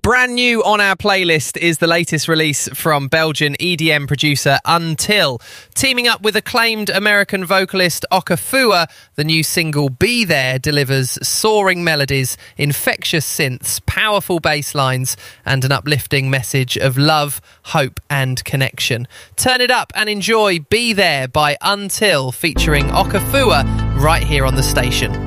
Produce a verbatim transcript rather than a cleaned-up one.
Brand new on our playlist is the latest release from Belgian E D M producer Until. Teaming up with acclaimed American vocalist Okafua, the new single Be There delivers soaring melodies, infectious synths, powerful bass lines, and an uplifting message of love, hope, and connection. Turn it up and enjoy Be There by Until, featuring Okafua, right here on the station.